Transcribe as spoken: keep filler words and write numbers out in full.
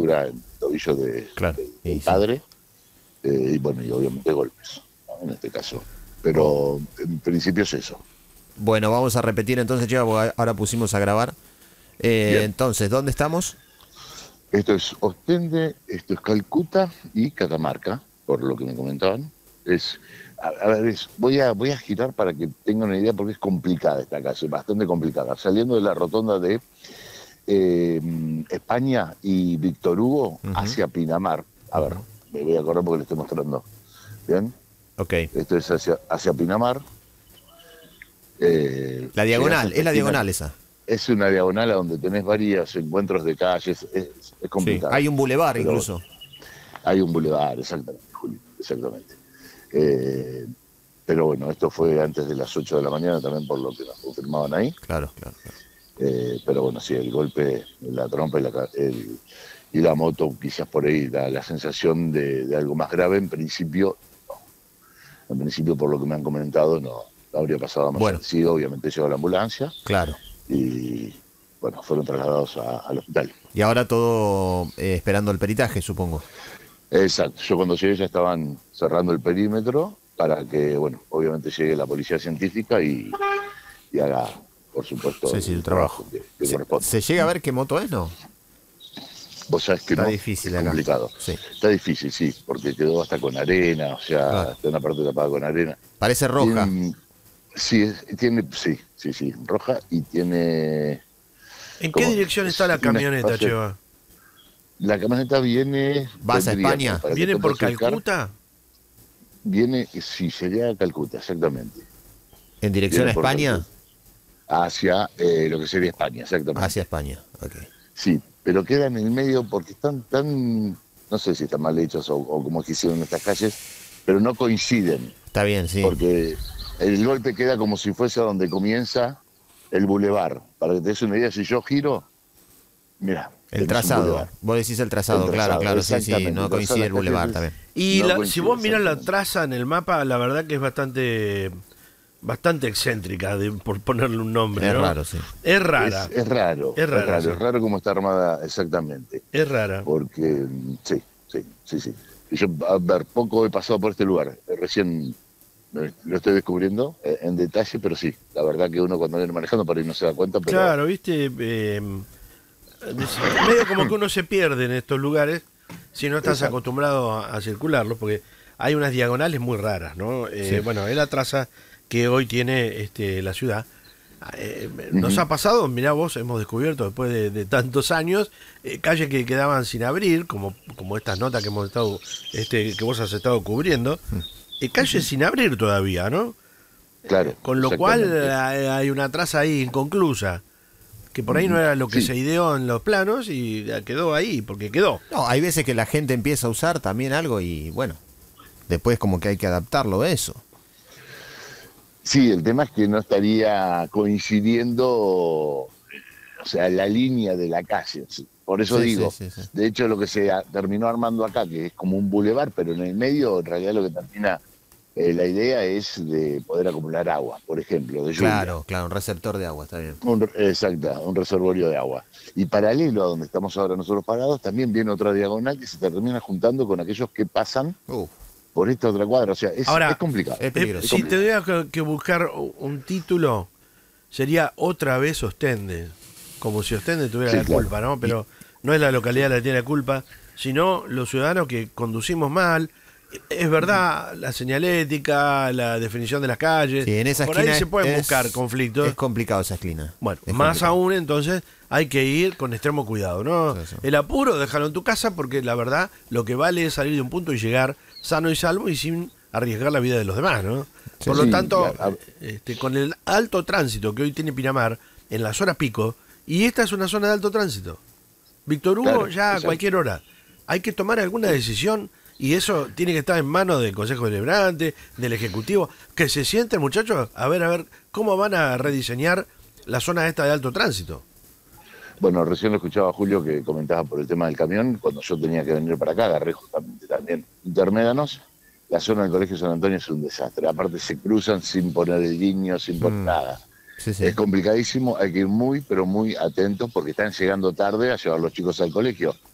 fractura en el tobillo de, claro. de- Y del sí. padre, eh, y bueno, y obviamente golpes, ¿no? En este caso. Pero en principio es eso. Bueno, vamos a repetir entonces, Cheva, porque ahora pusimos a grabar. Eh, Bien. entonces, ¿dónde estamos? Esto es Ostende, esto es Calcuta y Catamarca, por lo que me comentaban. Es, a, a ver, es- voy, a, voy a girar para que tengan una idea, porque es complicada esta calle, bastante complicada. Saliendo de la rotonda de eh, España y Víctor Hugo Ujú, hacia Pinamar. A ver, ujú. me voy a acordar porque le estoy mostrando. Bien, Ok. esto es hacia, hacia Pinamar. Eh, La llegás diagonal, hasta es la esquina. diagonal esa. Es una diagonal a donde tenés varios encuentros de calles, es, es Sí. complicado. Hay un bulevar Pero incluso. hay un bulevar, exactamente, Julio, exactamente. Eh, pero bueno, esto fue antes de las ocho de la mañana también por lo que nos confirmaban ahí. Claro, claro, claro. Eh, pero bueno, sí, el golpe, la trompa y la, ca- el- y la moto, quizás por ahí la, la sensación de, de algo más grave, en principio, no. En principio, por lo que me han comentado, no, no habría pasado más. Bueno. Sí, obviamente llegó la ambulancia Claro. y bueno, fueron trasladados a- al hospital. Y ahora todo eh, esperando el peritaje, supongo. Exacto, yo cuando llegué ya estaban cerrando el perímetro para que, bueno, obviamente llegue la policía científica y, y haga, por supuesto, Sí, sí, el trabajo. que, que ¿Se, corresponde. se llega a ver qué moto es, no? Vos sabés que Está no, difícil es acá. complicado. Sí. Está difícil, sí, porque quedó hasta con arena, o sea, Claro. está una parte tapada con arena. Parece roja. Tiene, sí, es- tiene, sí, sí, sí, roja y tiene... ¿En qué ¿Cómo? dirección está la Es un camioneta, espacio- Cheva? La camioneta viene... ¿Vas a tendría, España? para que ¿Viene te por puedas ubicar, Calcuta? Viene, sí, sería a Calcuta, exactamente. ¿En dirección a Viene por España? Calcuta. Hacia eh, lo que sería España, exactamente. Hacia España. Ok. Sí, pero queda en el medio porque están tan, no sé si están mal hechos o, o como quisieron estas calles, pero no coinciden, Está bien, sí. porque el golpe queda como si fuese a donde comienza el bulevar. Para que te des una idea, si yo giro, mira. El trazado. Vos decís el trazado, El claro, trazado, claro, sí, sí. exactamente, No el coincide trazado el de las bulevar calles también. Y No la- si coincide, vos mirás la exactamente. traza en el mapa, la verdad que es bastante bastante excéntrica, de- por ponerle un nombre, Es ¿no? raro, sí. Es rara, Es, es raro, Es es rara, raro, sí. es raro cómo está armada exactamente. es rara. Porque mm, sí, sí, sí, sí. Y yo, a ver, poco he pasado por este lugar. Eh, Recién eh, lo estoy descubriendo eh, en detalle, pero sí, la verdad que uno cuando viene manejando por ahí no se da cuenta, pero Claro, viste, eh, es medio como que uno se pierde en estos lugares si no estás Exacto. acostumbrado a, a circularlos, porque hay unas diagonales muy raras, ¿no? Eh, Sí. Bueno, es la traza que hoy tiene este, la ciudad. Eh, nos Ujú. ha pasado, mirá vos, hemos descubierto después de, de tantos años, eh, calles que quedaban sin abrir, como, como estas notas que hemos estado, este, que vos has estado cubriendo, eh, calles sin abrir todavía, ¿no? claro. Con lo cual exactamente. hay hay una traza ahí inconclusa, que por ahí no era lo que Sí. se ideó en los planos y quedó ahí, porque quedó. No, hay veces que la gente empieza a usar también algo y bueno, después como que hay que adaptarlo a eso. Sí, el tema es que no estaría coincidiendo, o sea, la línea de la calle. Sí. Por eso Sí, digo, sí, sí, sí. de hecho lo que se a- terminó armando acá, que es como un bulevar, pero en el medio, en realidad lo que termina, eh, la idea es de poder acumular agua, por ejemplo, de lluvia. Claro, claro, un receptor de agua, está bien. Un, exacto, un reservorio de agua. Y paralelo a donde estamos ahora nosotros parados, también viene otra diagonal que se termina juntando con aquellos que pasan Uf, por esta otra cuadra. O sea, es, Ahora, es complicado. es Eh, peligroso. si tendría que, que buscar un título, sería Otra vez Ostende, como si Ostende tuviera Sí, la claro. culpa, ¿no? Pero no es la localidad la que tiene la culpa, sino los ciudadanos que conducimos mal. Es verdad, la señalética, la definición de las calles, sí, en esa por esquina ahí se es- pueden es- buscar conflictos. Es complicado esa esquina. Bueno, Es más complicado. aún entonces hay que ir con extremo cuidado, ¿no? Sí, sí. El apuro, déjalo en tu casa porque la verdad lo que vale es salir de un punto y llegar sano y salvo y sin arriesgar la vida de los demás, ¿no? Sí, Por lo sí, tanto, la- a- este, con el alto tránsito que hoy tiene Pinamar en las horas pico, y esta es una zona de alto tránsito. Víctor Hugo, Claro, ya a exacto. cualquier hora. Hay que tomar alguna decisión y eso tiene que estar en manos del Consejo Deliberante, del Ejecutivo, que se sienten, muchachos, a ver, a ver, cómo van a rediseñar la zona esta de alto tránsito. Bueno, recién lo escuchaba a Julio que comentaba por el tema del camión. Cuando yo tenía que venir para acá, agarré justamente también Intermédanos. La zona del Colegio San Antonio es un desastre. Aparte se cruzan sin poner el guiño, sin poner Mm. nada. Sí, sí. Es complicadísimo, hay que ir muy, pero muy atentos porque están llegando tarde a llevar a los chicos al colegio.